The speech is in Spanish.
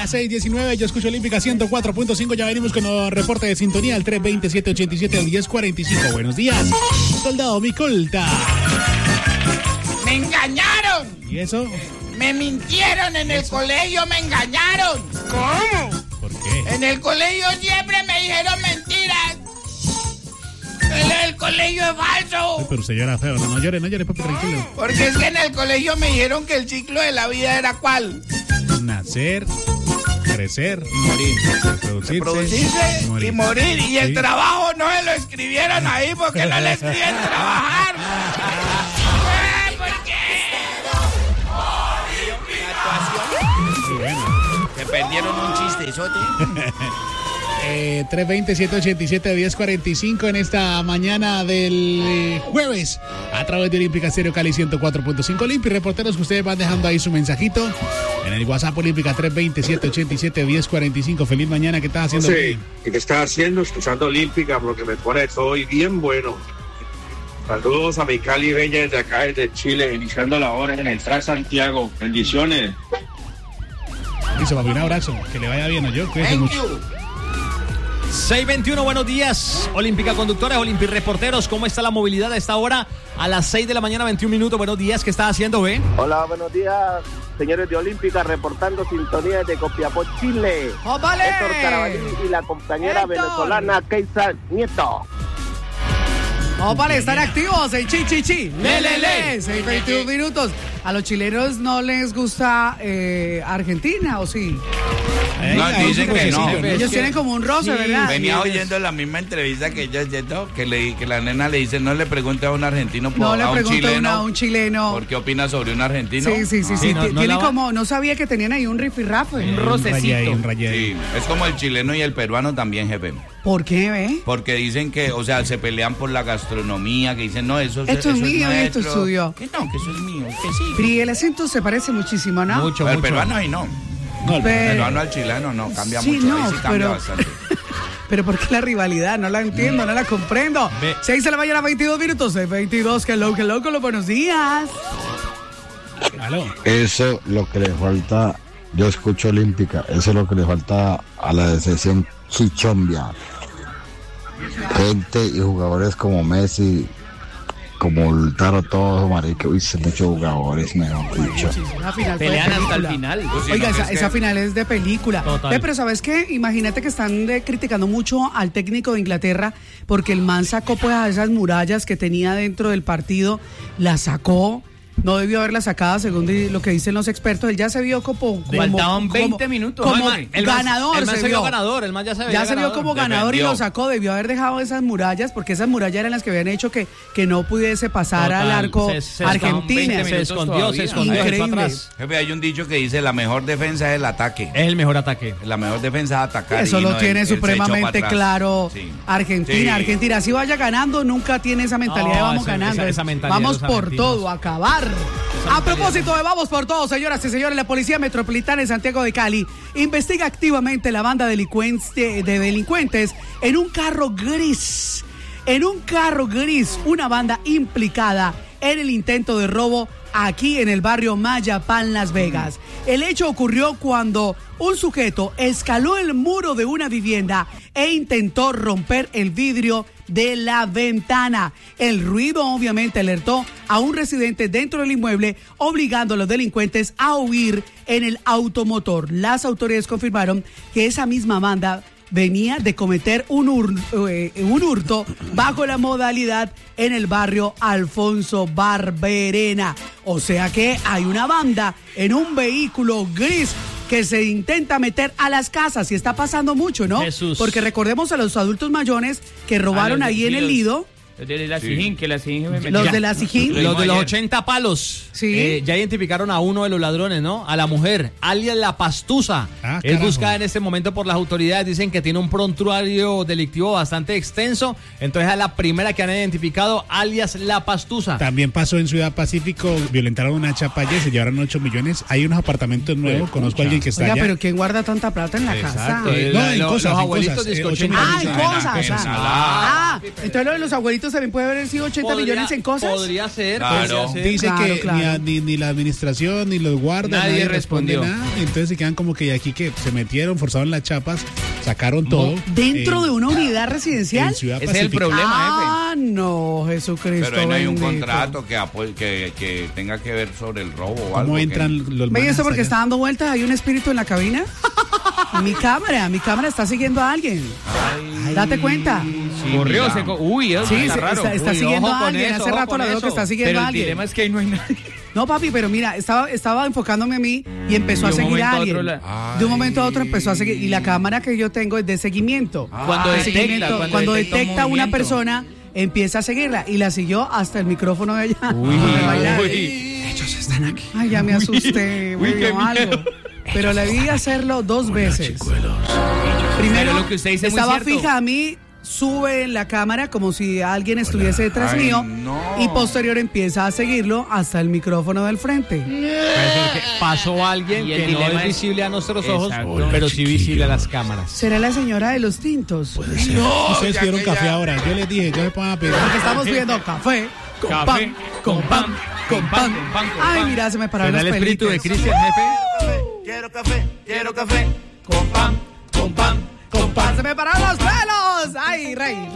las 6:19, yo escucho Olímpica 104.5, ya venimos con el reporte de sintonía al 320-787-1045. Buenos días, soldado Micolta. ¡Me engañaron! ¿Y eso? Me mintieron en el colegio, me engañaron. ¿Cómo? ¿Por qué? En el colegio siempre me dijeron mentiras. El colegio es falso. Ay, pero usted llora feo, no llore, papi, tranquilo. Porque es que en el colegio me dijeron que el ciclo de la vida era ¿cuál? Nacer, crecer, morir, reproducirse y morir. Y el trabajo no se lo escribieron ahí porque no le escriben trabajar. ¿Por qué? Se perdieron un chistezote. 320-787-1045 en esta mañana del jueves a través de Olímpica Stereo Cali 104.5. Olímpica, reporteros que ustedes van dejando ahí su mensajito en el WhatsApp Olímpica 320-787-1045. Feliz mañana, ¿qué estás haciendo? Sí, ¿qué estás haciendo? Escuchando Olímpica porque me pone todo hoy bien bueno. Saludos a mi Cali Bella desde acá, desde Chile, iniciando la hora en el Transantiago. Bendiciones. Listo, papi, un abrazo, que le vaya bien, ¿no? Yo, cuídense mucho. 6:21, buenos días, Olímpica conductores, Olímpica reporteros, ¿cómo está la movilidad a esta hora? A las 6 de la mañana, 21 minutos, buenos días, ¿qué está haciendo, ve? Hola, buenos días, señores de Olímpica, reportando sintonía de Copiapó, Chile. ¡Oh, vale! Héctor Carabalí y la compañera venezolana Keisa Nieto. Oh, vale, están activos, el chi. Le. 6:21 minutos. ¿A los chilenos no les gusta Argentina o sí? No, dicen que no. Ellos tienen como un roce, sí, ¿verdad? Venía oyendo la misma entrevista que ella haciendo, que la nena le dice, no le pregunte a un argentino, no le pregunte a un chileno. ¿Por qué opina sobre un argentino? Sí. Tiene como, no sabía que tenían ahí un rifirrafe. Un rocecito. Un rayadito. Sí, es como el chileno y el peruano también, jefe. ¿Por qué, ve? Porque dicen que, o sea, se pelean por la gastronomía, que dicen, no, esto es mío y esto es suyo. Que no, que eso es mío, que sí. Pero el acento se parece muchísimo, ¿no? Mucho. El peruano ahí no. No, el peruano al chileno no, cambia mucho. No, ahí sí cambia bastante. Pero ¿por qué la rivalidad? No la entiendo, no la comprendo. 6 de la mañana, 22 minutos. 6:22, que loco, los buenos días. ¿Aló? Eso es lo que le falta. Yo escucho Olímpica. Eso es lo que le falta a la decepción Chichombia. Gente y jugadores como Messi, como el Taro, todos, marica. Uy, son muchos jugadores, mejor dicho. Pelean hasta el final. Oiga, esa final es de película. Pero ¿sabes qué? Imagínate que están criticando mucho al técnico de Inglaterra porque el man sacó pues a esas murallas que tenía dentro del partido, las sacó. No debió haberla sacada, según lo que dicen los expertos. Él ya se vio como faltaban 20 minutos. Como ganador. El man se vio ganador. El man ya se vio como ganador y lo sacó. Debió haber dejado esas murallas, porque esas murallas eran las que habían hecho que no pudiese pasar al arco Argentina. Se escondió. Increíble. Jefe, hay un dicho que dice, la mejor defensa es el ataque. Es el mejor ataque. La mejor defensa es atacar. Eso lo tiene supremamente claro Argentina. Sí. Argentina, si vaya ganando, nunca tiene esa mentalidad de vamos ganando. Esa mentalidad vamos por todo, a acabar. A propósito de vamos por todo, señoras y señores, la Policía Metropolitana de Santiago de Cali investiga activamente la banda de delincuentes en un carro gris. Una banda implicada en el intento de robo aquí en el barrio Mayapán, Las Vegas. El hecho ocurrió cuando un sujeto escaló el muro de una vivienda e intentó romper el vidrio de la ventana. El ruido obviamente alertó a un residente dentro del inmueble, obligando a los delincuentes a huir en el automotor. Las autoridades confirmaron que esa misma banda venía de cometer un hurto bajo la modalidad en el barrio Alfonso Barberena. O sea que hay una banda en un vehículo gris que se intenta meter a las casas y está pasando mucho, ¿no? Jesús. Porque recordemos a los adultos mayores que robaron ahí en el Lido. Los de la Sijín, que la Sijín Los de la Sijín. Los de los 80 palos. Sí. Ya identificaron a uno de los ladrones, ¿no? A la mujer, alias La Pastusa. Es buscada en este momento por las autoridades. Dicen que tiene un prontuario delictivo bastante extenso. Entonces es la primera que han identificado, alias La Pastusa. También pasó en Ciudad Pacífico, violentaron una chapalla y se llevaron 8 millones. Hay unos apartamentos nuevos, conozco a alguien que está allá. Pero ¿quién guarda tanta plata en la casa? No, en cosas. Los abuelitos en cosas. Entonces lo de los abuelitos entonces también puede haber sido 80 millones en cosas. Podría ser. Claro. Dice Claro, que claro. Ni la administración, ni los guardas, Nadie nadie responde respondió. nada. Entonces se quedan como que aquí que se metieron, forzaron las chapas, sacaron todo. ¿Dentro de una unidad residencial? En Ciudad Ese es el Pacífica. problema, Ah, no, Jesucristo. Pero ahí no hay un bendito. contrato que tenga que ver sobre el robo o algo. ¿Cómo que- entran los ¿Ven manes eso porque hasta está allá? dando vueltas? ¿Hay un espíritu en la cabina? Mi cámara está siguiendo a alguien. Date cuenta. Corrió, mira. uy, eso Sí, está se- raro. está Uy, siguiendo ojo a con alguien. eso, Hace ojo rato con la veo eso. que está siguiendo Pero a el alguien. dilema es que ahí no hay nadie. No, papi, pero mira, estaba enfocándome a mí y empezó a De un seguir a momento a alguien. otro De un momento a otro empezó a seguir. Y la cámara que yo tengo es de seguimiento. Cuando De detecta, seguimiento. cuando Cuando detecta un detecta una movimiento. persona, empieza a seguirla. Y la siguió hasta el micrófono de ella. Uy, Donde bailaba. uy. Ay, ya me asusté. Uy, me qué dio algo. miedo. Pero le vi hacerlo 2 veces. Primero, Pero lo que usted dice es muy estaba cierto. fija a mí, sube la cámara como si alguien estuviese detrás Ay, mío. no. Y posterior empieza a seguirlo hasta el micrófono del frente. Puede ser que pasó alguien Y el que no dilema es es- visible a nuestros ojos, Exacto. pero sí visible a las cámaras. ¿Será la señora de los tintos? No, Ustedes ya pidieron que café ya- ahora. Yo les dije, yo me pongo a pedir. Porque estamos pidiendo café con Café, pan, con pan, con pan. con pan, con Ay, pan. mira, se me pararon ¿Será los el espíritu de pelitos. Cristian, jefe? Quiero café, con pan, con pan, con pan. Se me pararon los pelos. Ay, rey.